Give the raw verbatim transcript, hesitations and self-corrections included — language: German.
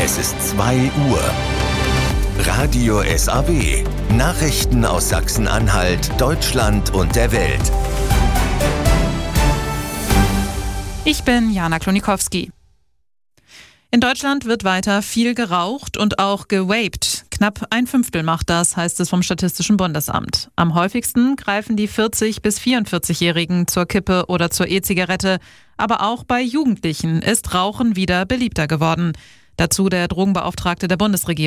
Es ist zwei Uhr. Radio S A W. Nachrichten aus Sachsen-Anhalt, Deutschland und der Welt. Ich bin Jana Klonikowski. In Deutschland wird weiter viel geraucht und auch gewaped. Knapp ein Fünftel macht das, heißt es vom Statistischen Bundesamt. Am häufigsten greifen die vierzig- bis vierundvierzig-Jährigen zur Kippe oder zur E-Zigarette. Aber auch bei Jugendlichen ist Rauchen wieder beliebter geworden. Dazu der Drogenbeauftragte der Bundesregierung.